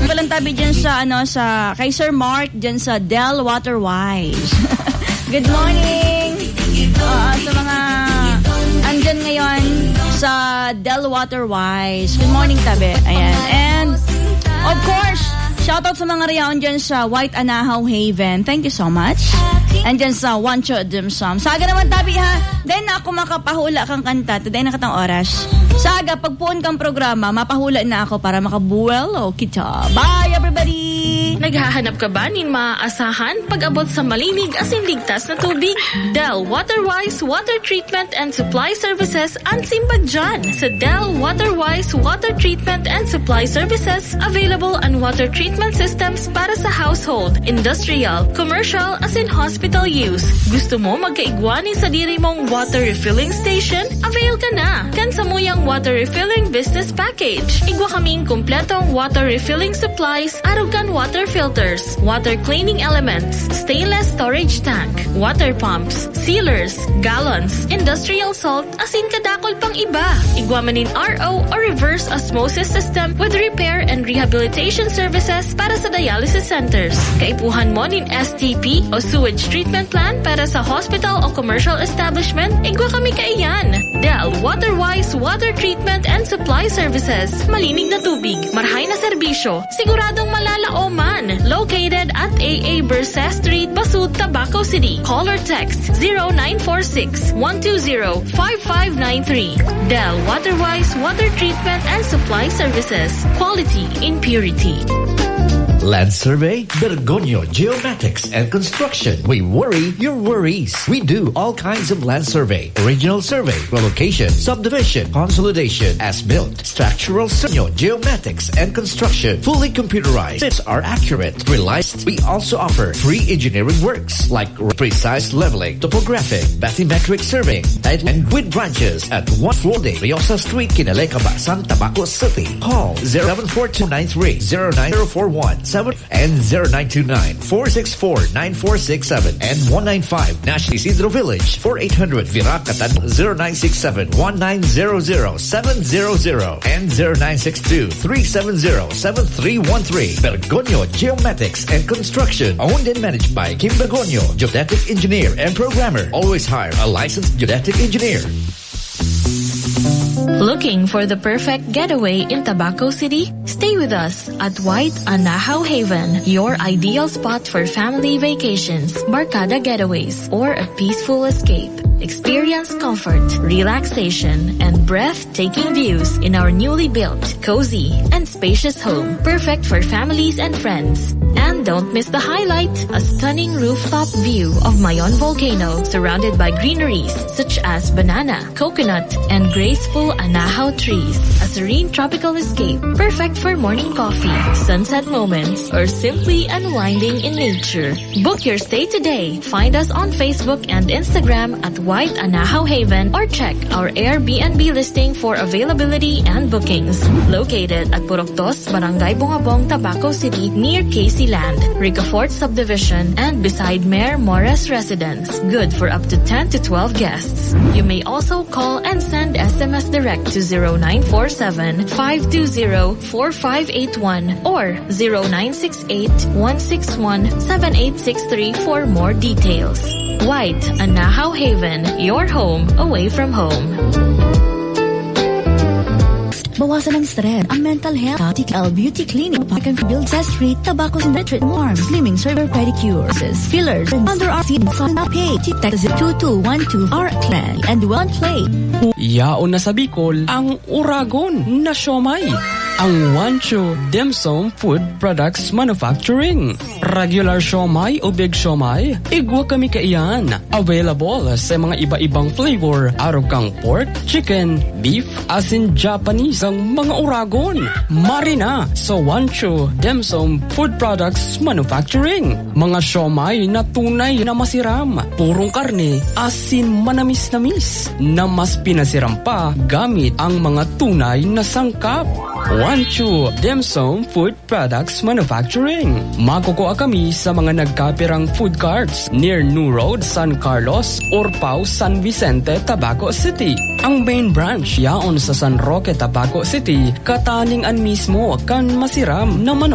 walang tabi dyan sa kay Sir Mark dyan sa Del Waterwise. Good morning. Sa mga andyan ngayon sa Del Waterwise. Good morning, tabi. Ayan. And of course, shoutout sa mga riyaon dyan sa White Anahaw Haven. Thank you so much. And dyan sa Wancho Dim Sum. Saga naman, tabi ha. Dahil na ako makapahula kang kanta. Today na katang oras. Saga, pagpuon kang programa, mapahula na ako para makabuwel o kita. Bye, everybody! Naghahanap ka ba nin maaasahan pag-abot sa malinig asin ligtas na tubig? Del Waterwise Water Treatment and Supply Services ang simbag dyan. Sa Del Waterwise Water Treatment and Supply Services, available ang water treatment systems para sa household, industrial, commercial, asin hospital use. Gusto mo magkaigwani sa diri mong water refilling station? Avail ka na! Kan sa muyang water refilling business package. Igwa kaming kumpletong water refilling supplies, arugan water filters, water cleaning elements, stainless storage tank, water pumps, sealers, gallons, industrial salt, asin kadakol pang iba. Igwa manin RO or reverse osmosis system with repair and rehabilitation services para sa dialysis centers. Kaipuhan mo nin STP o sewage treatment plan para sa hospital o commercial establishment, igwa kami kaiyan. Del Waterwise Water Treatment and Supply Services. Malinig na tubig, marhay na serbisyo, siguradong malalaoman. Located at AA Berses Street, Basud, Tabaco City. Call or text 0946-120-5593. Del Waterwise Water Treatment and Supply Services. Quality in purity. Land Survey, Bergonio Geomatics and Construction. We worry your worries. We do all kinds of land survey, original survey, relocation, subdivision, consolidation, as-built, structural survey, geomatics and construction. Fully computerized. It's are accurate, realized. We also offer free engineering works like precise leveling, topographic, bathymetric surveying, title and with branches at 1 Florde, Riosa Street, Kinalay, Cabasan, Tabaco City. Call 074293-09041. And 0929-464-9467 and 195 Nash Isidro Village 4800 Viracatan 0967-1900-700 and 0962-370-7313. Bergonio Geomatics and Construction, owned and managed by Kim Bergonio, geodetic engineer and programmer. Always hire a licensed geodetic engineer. Looking for the perfect getaway in Tabaco City? Stay with us at White Anahaw Haven, your ideal spot for family vacations, barkada getaways, or a peaceful escape. Experience comfort, relaxation, and breathtaking views in our newly built, cozy, and spacious home, perfect for families and friends. And don't miss the highlight, a stunning rooftop view of Mayon Volcano surrounded by greeneries such as banana, coconut, and graceful Anahaw trees. A serene tropical escape, perfect for morning coffee, sunset moments, or simply unwinding in nature. Book your stay today. Find us on Facebook and Instagram at White Anahaw Haven or check our Airbnb listing for availability and bookings. Located at Puroktos, Barangay Bungabong, Tabaco City, near Casey Land, Ricafort Subdivision, and beside Mayor Morris Residence. Good for up to 10 to 12 guests. You may also call and send SMS direct to 0947-520-4581 or 0968-161-7863 for more details. White Anahaw Haven, your home away from home. Bawasan ang stress, ang mental health, TKL Beauty Clinic, Park and Build Sa Street, Tabaco Centret, Warm, Slimming, Server Pedicures, Fillers, and under our seat, Sun Pay, text 2212 our clan, and one play. Yaon na sa Bicol, ang Uragon na siomay. Ang Wancho Dim Sum Food Products Manufacturing. Regular siomay o big siomay, igwa kami kaiyan. Available sa mga iba-ibang flavor. Araw kang pork, chicken, beef, asin Japanese ang mga Uragon. Marina sa Wancho Dim Sum Food Products Manufacturing. Mga siomay na tunay na masiram. Purong karne, asin manamis-namis. Na mas pinasiram pa gamit ang mga tunay na sangkap. Wancho Dim Sum Food Products Manufacturing. Makukuha kami sa mga nagkapirang food carts near New Road, San Carlos, Urpao, San Vicente, Tabaco City. Ang main branch yaon sa San Roque, Tabaco City, kataningan mismo kan masiram na manok.